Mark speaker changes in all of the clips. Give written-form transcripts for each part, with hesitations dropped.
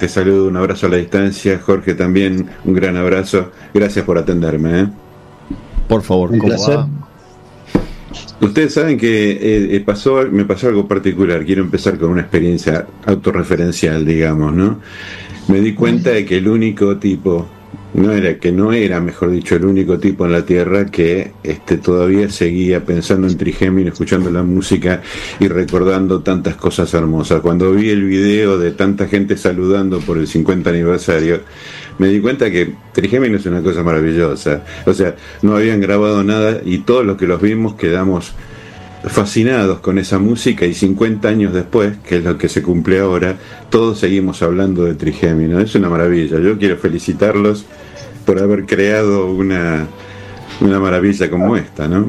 Speaker 1: te saludo, un abrazo a la distancia. Jorge también, un gran abrazo. Gracias por atenderme.
Speaker 2: Por favor, ¿cómo va?
Speaker 1: Ustedes saben que me pasó algo particular. Quiero empezar con una experiencia autorreferencial, digamos, ¿no? Me di cuenta de que el único tipo, no era, mejor dicho, el único tipo en la Tierra que todavía seguía pensando en Trigémino, escuchando la música y recordando tantas cosas hermosas. Cuando vi el video de tanta gente saludando por el 50 aniversario, me di cuenta que Trigémino es una cosa maravillosa. O sea, no habían grabado nada y todos los que los vimos quedamos fascinados con esa música, y 50 años después, que es lo que se cumple ahora, todos seguimos hablando de Trigémino. Es una maravilla. Yo quiero felicitarlos por haber creado una maravilla como esta, ¿no?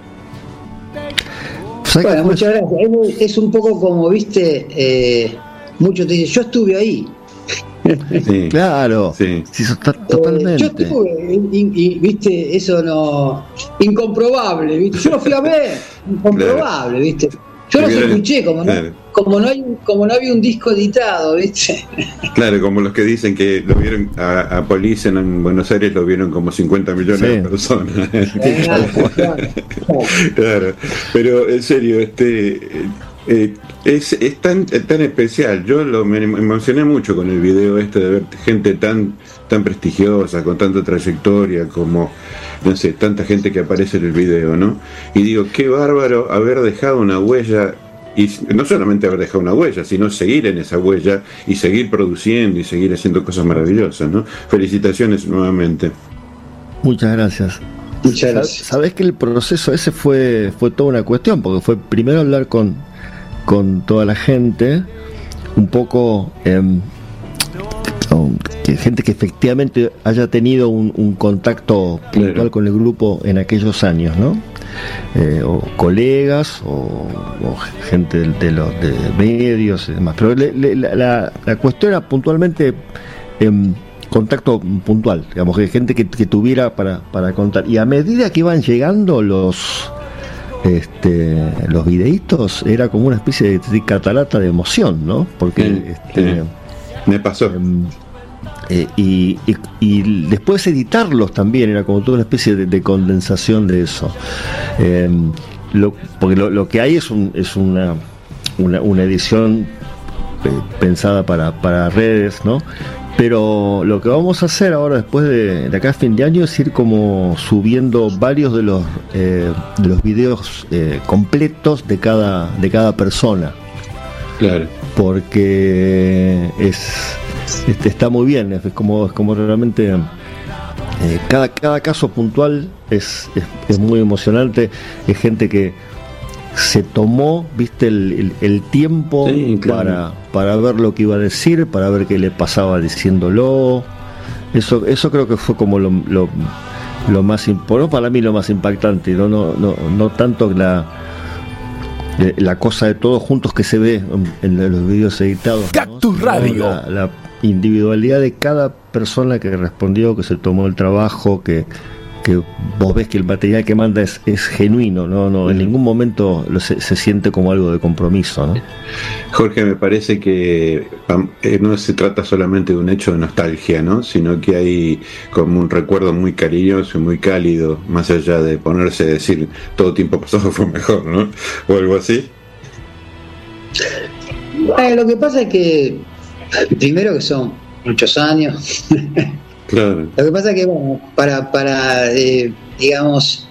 Speaker 3: Bueno, muchas gracias. Es un poco como, viste, muchos te dicen, yo estuve ahí.
Speaker 2: Sí, claro, sí, totalmente.
Speaker 3: Yo estuve, viste, eso no, incomprobable, viste. Yo lo fui a ver, incomprobable, claro. Viste. Yo los escuché, como no había un disco editado, viste.
Speaker 1: Claro, como los que dicen que lo vieron a Police en Buenos Aires, lo vieron como 50 millones de personas. Claro, pero en serio, es tan especial. Yo me emocioné mucho con el video de ver gente tan prestigiosa, con tanta trayectoria, como, no sé, tanta gente que aparece en el video, ¿no? Y digo, qué bárbaro haber dejado una huella, y no solamente haber dejado una huella, sino seguir en esa huella y seguir produciendo y seguir haciendo cosas maravillosas, ¿no? Felicitaciones nuevamente.
Speaker 2: Muchas gracias.
Speaker 3: Muchas gracias.
Speaker 2: Sabés que el proceso ese fue toda una cuestión, porque fue primero hablar con toda la gente, un poco gente que efectivamente haya tenido un contacto puntual con el grupo en aquellos años, ¿no? O colegas o gente de los medios y demás, pero la cuestión era puntualmente contacto puntual, digamos, que gente que tuviera para contar, y a medida que iban llegando los videitos, era como una especie de catarata de emoción, ¿no? Porque
Speaker 1: me pasó.
Speaker 2: Y después editarlos también era como toda una especie de condensación de eso. Porque lo que hay es una edición pensada para redes, ¿no? Pero lo que vamos a hacer ahora, después de acá a fin de año, es ir como subiendo varios de los videos completos de cada persona.
Speaker 1: Claro.
Speaker 2: Porque está muy bien, es como realmente cada caso puntual es muy emocionante. Es gente que se tomó, viste, el tiempo, sí, claro, para ver lo que iba a decir, para ver qué le pasaba diciéndolo. Eso creo que fue como lo más importante, para mí lo más impactante, no tanto la cosa de todos juntos que se ve en los videos editados,
Speaker 4: Cactus, ¿no? Radio.
Speaker 2: La individualidad de cada persona que respondió, que se tomó el trabajo, que vos ves que el material que manda es genuino, no en ningún momento se siente como algo de compromiso, ¿no?
Speaker 1: Jorge, me parece que no se trata solamente de un hecho de nostalgia, ¿no? Sino que hay como un recuerdo muy cariñoso y muy cálido, más allá de ponerse a decir todo tiempo pasado fue mejor, ¿no? O algo así.
Speaker 3: Lo que pasa es que primero que son muchos años.
Speaker 1: Claro.
Speaker 3: Lo que pasa es que, bueno, para digamos,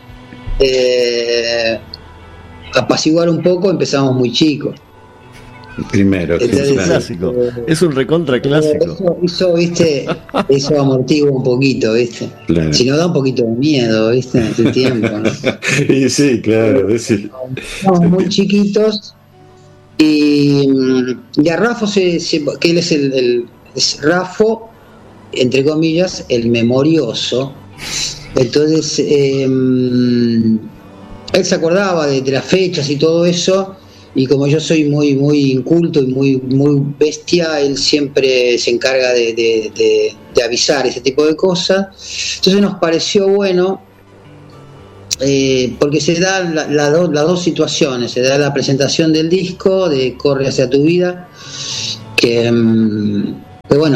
Speaker 3: apaciguar un poco, empezamos muy chicos.
Speaker 1: Primero,
Speaker 2: es un clásico, es un recontra clásico.
Speaker 3: Eso amortigua un poquito, ¿viste? Claro. Si no da un poquito de miedo, ¿viste? En ese tiempo, ¿no?
Speaker 1: Y sí, claro.
Speaker 3: Estamos muy chiquitos y a Rafo que él es Rafo, entre comillas, el memorioso. Entonces él se acordaba de las fechas y todo eso, y como yo soy muy muy inculto y muy bestia, él siempre se encarga de avisar ese tipo de cosas. Entonces nos pareció bueno, porque se dan las dos situaciones. Se da la presentación del disco de Corre hacia tu vida, que bueno,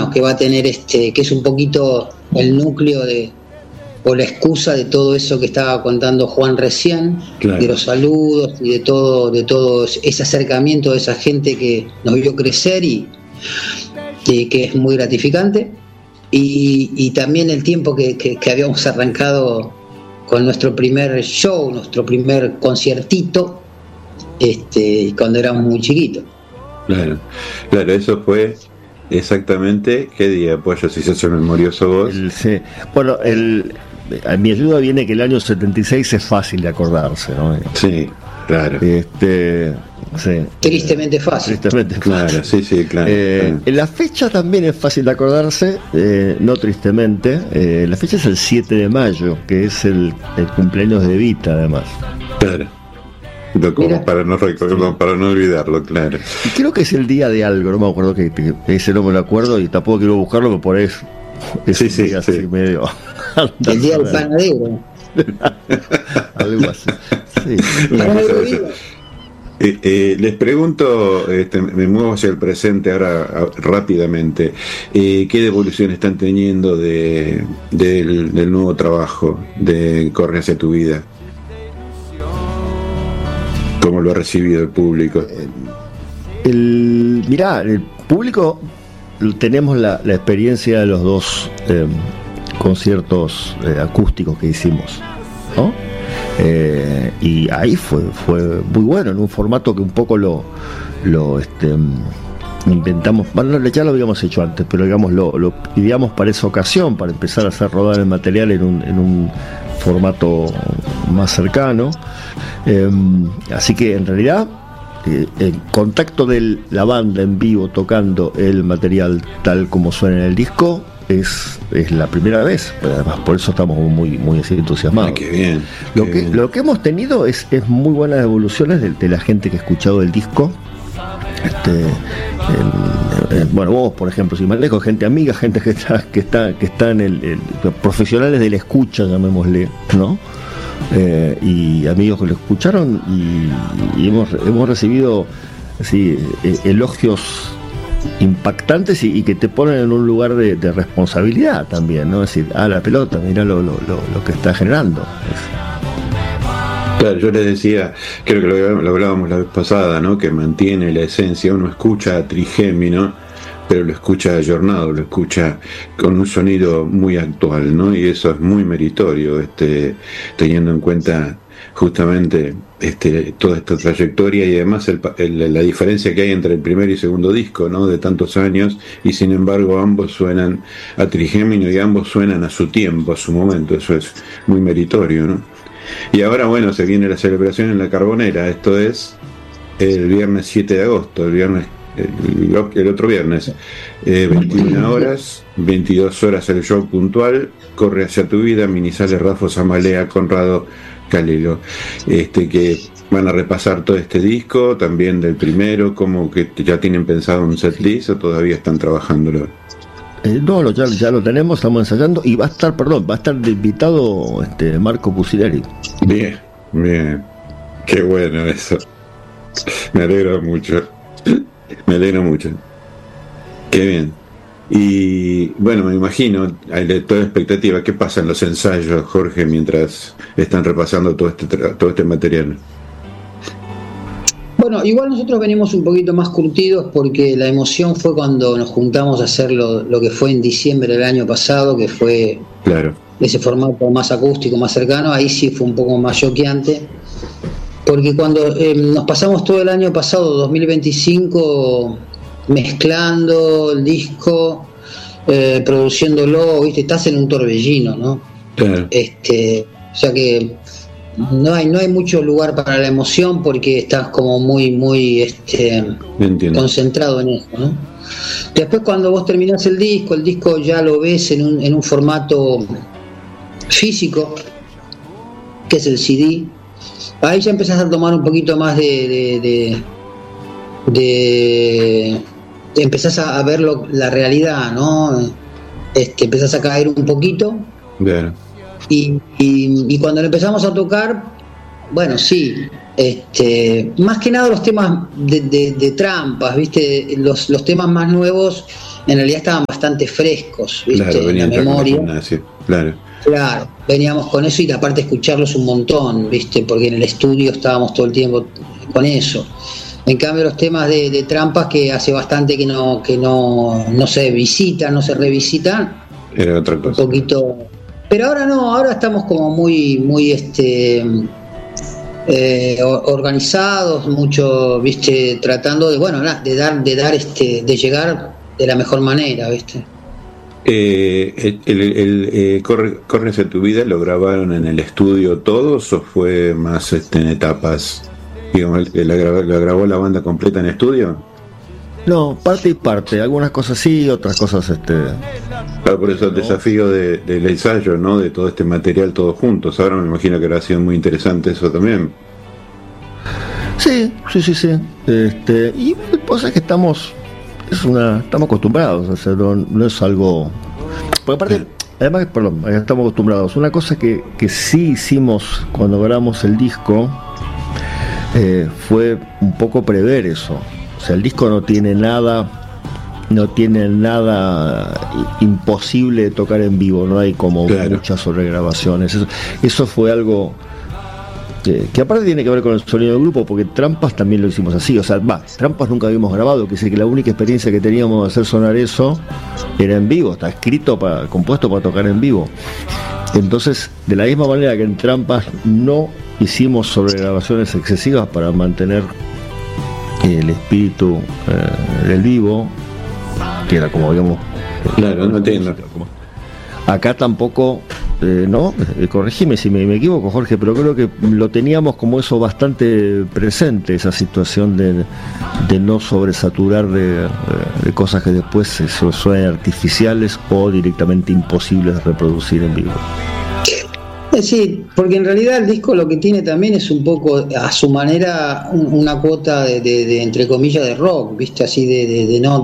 Speaker 3: temas que va a tener que es un poquito el núcleo o la excusa de todo eso que estaba contando Juan recién, claro, de los saludos y de todo ese acercamiento de esa gente que nos vio crecer y que es muy gratificante, y también el tiempo que habíamos arrancado con nuestro primer show, nuestro primer conciertito, cuando éramos muy chiquitos.
Speaker 1: Claro, eso fue exactamente, ¿qué día, Pollo, si sos el memorioso vos?
Speaker 2: Sí. Bueno, a mi ayuda viene que el año 76 es fácil de acordarse, ¿no?
Speaker 1: Sí, claro.
Speaker 2: Sí.
Speaker 3: Tristemente fácil.
Speaker 1: Claro, sí, claro.
Speaker 2: La fecha también es fácil de acordarse, no tristemente. La fecha es el 7 de mayo, que es el cumpleaños de Evita, además.
Speaker 1: Claro. Para no olvidarlo, claro.
Speaker 2: Y creo que es el día de algo, no me acuerdo que ese no me lo acuerdo y tampoco quiero buscarlo, pero por eso es un día así medio.
Speaker 3: El día del panadero.
Speaker 2: Algo así.
Speaker 1: Sí. Les pregunto, me muevo hacia el presente ahora rápidamente. ¿Qué devolución están teniendo del nuevo trabajo de Corre hacia tu vida? ¿Cómo lo ha recibido el público?
Speaker 2: Mirá, el público, tenemos la experiencia de los dos conciertos acústicos que hicimos, ¿no? Y ahí fue muy bueno, en un formato que un poco lo inventamos. Bueno, ya lo habíamos hecho antes, pero digamos lo ideamos para esa ocasión, para empezar a hacer rodar el material en un formato más cercano. Así que en realidad el contacto de la banda en vivo tocando el material tal como suena en el disco es la primera vez, además por eso estamos muy entusiasmados.
Speaker 1: Qué bien,
Speaker 2: lo que hemos tenido es muy buenas evoluciones de la gente que ha escuchado el disco. Bueno, vos por ejemplo, si más lejos, gente amiga, gente que está en el profesionales de la escucha, llamémosle, ¿no? Y amigos que lo escucharon y hemos recibido así, elogios impactantes y que te ponen en un lugar de responsabilidad también, ¿no? Es decir, la pelota, mirá lo que está generando.
Speaker 1: Claro, yo les decía, creo que lo hablábamos la vez pasada, ¿no? Que mantiene la esencia. Uno escucha a Trigémino, pero lo escucha ayornado, lo escucha con un sonido muy actual, ¿no? Y eso es muy meritorio, teniendo en cuenta justamente toda esta trayectoria y además la diferencia que hay entre el primer y segundo disco, ¿no? De tantos años, y sin embargo ambos suenan a Trigémino y ambos suenan a su tiempo, a su momento. Eso es muy meritorio, ¿no? Y ahora, bueno, se viene la celebración en la Carbonera. Esto es el viernes 7 de agosto, el otro viernes, 21 horas, 22 horas el show puntual. Corre hacia tu vida, Minizales, Rafo, Samalea, Conrado, Calelo, que van a repasar todo este disco, también del primero. Como que ya tienen pensado un setlist o todavía están trabajándolo.
Speaker 2: No, ya lo tenemos, estamos ensayando y va a estar de invitado Marco Pucineri.
Speaker 1: Bien, qué bueno eso. Me alegro mucho. Qué bien. Y bueno, me imagino, hay de toda expectativa. ¿Qué pasa en los ensayos, Jorge, mientras están repasando todo este material?
Speaker 3: Bueno, igual nosotros venimos un poquito más curtidos porque la emoción fue cuando nos juntamos a hacer lo que fue en diciembre del año pasado, que fue
Speaker 1: claro,
Speaker 3: ese formato más acústico, más cercano. Ahí sí fue un poco más choqueante, porque cuando nos pasamos todo el año pasado, 2025, mezclando el disco, produciéndolo, ¿viste? Estás en un torbellino, ¿no?
Speaker 1: Claro.
Speaker 3: O sea que no hay mucho lugar para la emoción porque estás como muy concentrado en eso, ¿no? Después cuando vos terminás el disco ya lo ves en un formato físico, que es el CD. Ahí ya empezás a tomar un poquito más de empezás a ver la realidad, ¿no? Empezás a caer un poquito.
Speaker 1: Bien.
Speaker 3: Y cuando lo empezamos a tocar, bueno, sí, más que nada los temas de trampas, ¿viste? Los temas más nuevos en realidad estaban bastante frescos, ¿viste?
Speaker 1: Claro,
Speaker 3: en la memoria.
Speaker 1: Claro,
Speaker 3: Veníamos con eso y aparte escucharlos un montón, ¿viste? Porque en el estudio estábamos todo el tiempo con eso. En cambio los temas de Trampas, que hace bastante que no se visitan, no se revisitan,
Speaker 1: era otra cosa.
Speaker 3: Un poquito. Pero ahora no, ahora estamos como muy organizados, mucho, ¿viste? Tratando de llegar de la mejor manera, ¿viste?
Speaker 1: Corre hacia tu vida, ¿lo grabaron en el estudio todos o fue más en etapas? Digamos, ¿la grabó la banda completa en estudio?
Speaker 2: No, parte y parte, algunas cosas sí, otras cosas
Speaker 1: Claro, por eso el desafío del ensayo, ¿no? De todo este material todos juntos. Ahora me imagino que habrá sido muy interesante eso también.
Speaker 2: Sí. Y pues es que estamos acostumbrados, o sea, no es algo. Porque aparte, además, estamos acostumbrados. Una cosa que sí hicimos cuando grabamos el disco fue un poco prever eso. O sea, el disco no tiene nada imposible de tocar en vivo, no hay como muchas sobregrabaciones. Eso fue algo que aparte tiene que ver con el sonido del grupo, porque Trampas también lo hicimos así. O sea, Trampas nunca habíamos grabado, que sé que la única experiencia que teníamos de hacer sonar eso era en vivo, está compuesto para tocar en vivo. Entonces, de la misma manera que en Trampas no hicimos sobregrabaciones excesivas para mantener el espíritu del vivo, que era como digamos.
Speaker 1: Claro, no entiendo.
Speaker 2: Acá tampoco, no, corregime si me equivoco, Jorge, pero creo que lo teníamos como eso bastante presente, esa situación de no sobresaturar de cosas que después se suenan artificiales o directamente imposibles de reproducir en vivo.
Speaker 3: Sí, porque en realidad el disco lo que tiene también es un poco, a su manera, una cuota de entre comillas de rock, ¿viste? Así de no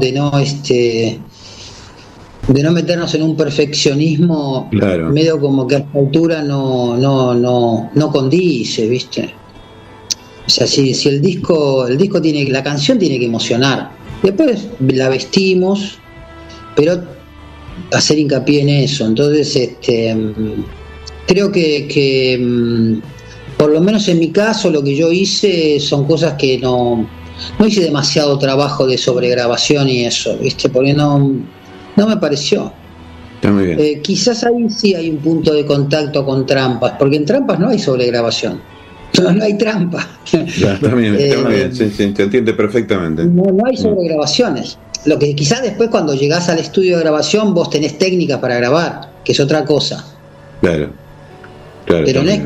Speaker 3: meternos en un perfeccionismo, claro, medio como que a esta altura no condice, ¿viste? O sea, si el disco tiene, la canción tiene que emocionar, después la vestimos, pero hacer hincapié en eso. Entonces creo que por lo menos en mi caso lo que yo hice son cosas que no hice demasiado trabajo de sobregrabación y eso, ¿viste? Porque no me pareció.
Speaker 1: Está muy bien.
Speaker 3: Quizás ahí sí hay un punto de contacto con Trampas, porque en Trampas no hay sobregrabación, no hay trampa.
Speaker 1: Ya, está bien, sí, se entiende perfectamente.
Speaker 3: No hay sobregrabaciones. Lo que quizás después cuando llegás al estudio de grabación vos tenés técnicas para grabar, que es otra cosa.
Speaker 1: Claro,
Speaker 3: pero no es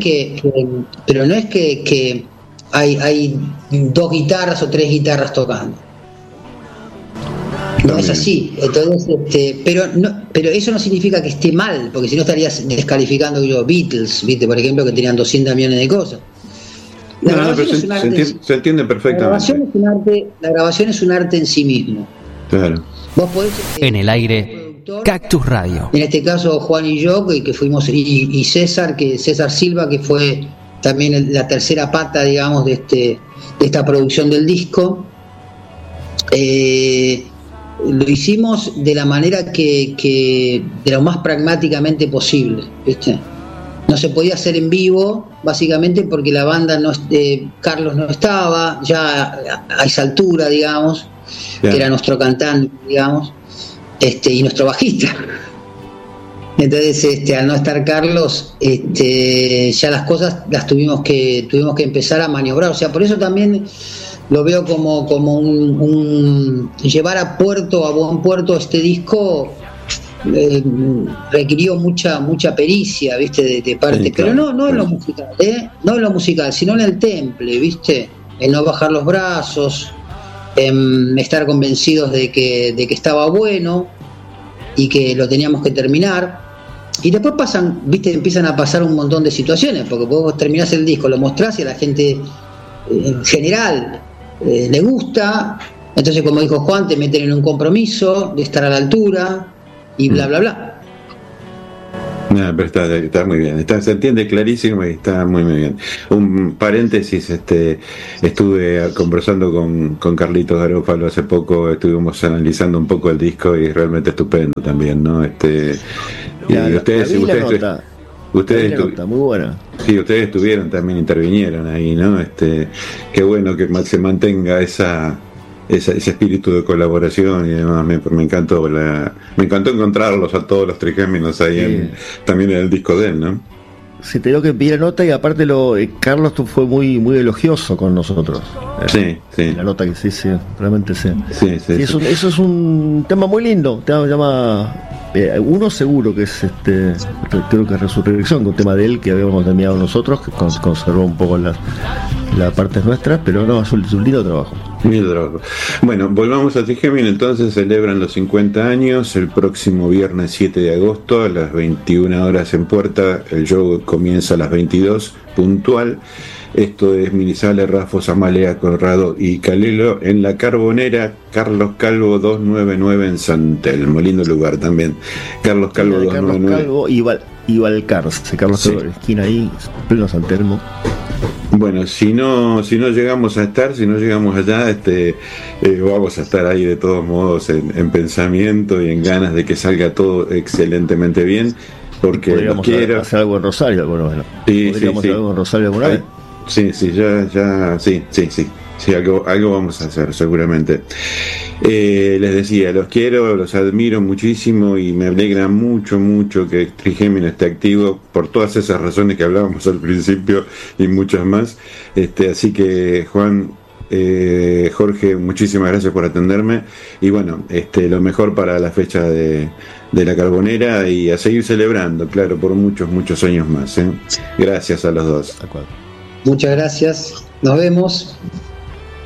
Speaker 3: que hay 2 guitarras o 3 guitarras tocando. No es así. Entonces, pero eso no significa que esté mal, porque si no estarías descalificando Beatles, ¿viste? Por ejemplo, que tenían 200 millones de cosas.
Speaker 1: Se entiende perfectamente.
Speaker 3: La grabación es un arte en sí mismo.
Speaker 1: Claro.
Speaker 3: Vos podés,
Speaker 4: en el aire, Cactus Radio.
Speaker 3: En este caso Juan y yo, que fuimos, y César Silva, que fue también la tercera pata, digamos, de esta producción del disco. Lo hicimos de la manera que de lo más pragmáticamente posible, ¿viste? No se podía hacer en vivo, básicamente porque la banda Carlos no estaba ya a esa altura, digamos, que era nuestro cantante, digamos, y nuestro bajista. Entonces, al no estar Carlos, ya las cosas las tuvimos que empezar a maniobrar. O sea, por eso también lo veo como un llevar a buen puerto este disco. Requirió mucha pericia, ¿viste? De parte, sí, claro, pero no en lo musical, no en lo musical, sino en el temple, ¿viste? En no bajar los brazos, en estar convencidos de que estaba bueno y que lo teníamos que terminar. Y después empiezan a pasar un montón de situaciones, porque vos terminás el disco, lo mostrás y a la gente en general le gusta. Entonces, como dijo Juan, te meten en un compromiso de estar a la altura y bla bla bla.
Speaker 1: No, pero está muy bien, se entiende clarísimo y está muy bien. Un paréntesis, estuve conversando con Carlitos Garófalo hace poco, estuvimos analizando un poco el disco y realmente estupendo también, ¿no? Y ustedes
Speaker 2: nota, muy buena.
Speaker 1: Sí, ustedes estuvieron también, intervinieron ahí, ¿no? Qué bueno que se mantenga ese espíritu de colaboración y demás. Me encantó encontrarlos a todos los trigéminos ahí también en el disco de él, ¿no?
Speaker 2: Sí, te digo que vi la nota y aparte Carlos fue muy muy elogioso con nosotros.
Speaker 1: Sí.
Speaker 2: La nota que sí, realmente sí.
Speaker 1: Sí.
Speaker 2: Eso es un tema muy lindo. Se llama uno seguro que es creo que es Resurrección, que un tema de él que habíamos terminado nosotros, que conservó un poco las partes nuestras, pero no, es un lindo trabajo.
Speaker 1: Bueno, volvamos a Trigémino. Entonces celebran los 50 años el próximo viernes 7 de agosto a las 21 horas en Puerta. El show comienza a las 22 puntual. Esto es Minizale, Rafos, Amalea, Conrado y Calelo en la Carbonera, Carlos Calvo 299 en San Telmo. Lindo lugar también. Carlos Calvo 299.
Speaker 2: Carlos Calvo y Valcarce, Carlos Calvo, esquina ahí, pleno San Telmo.
Speaker 1: Bueno, si no llegamos a estar, si no llegamos allá, vamos a estar ahí de todos modos en pensamiento y en ganas de que salga todo excelentemente bien, porque
Speaker 2: podríamos hacer algo en Rosario alguna vez, ¿no?
Speaker 1: Podríamos
Speaker 2: hacer algo en Rosario alguna vez.
Speaker 1: Sí, algo vamos a hacer seguramente. Les decía, los quiero, los admiro muchísimo y me alegra mucho que Trigémino esté activo por todas esas razones que hablábamos al principio y muchas más. Así que Juan, Jorge, muchísimas gracias por atenderme y bueno, lo mejor para la fecha de la Carbonera y a seguir celebrando, claro, por muchos años más. Gracias a los dos.
Speaker 3: Muchas gracias, nos vemos.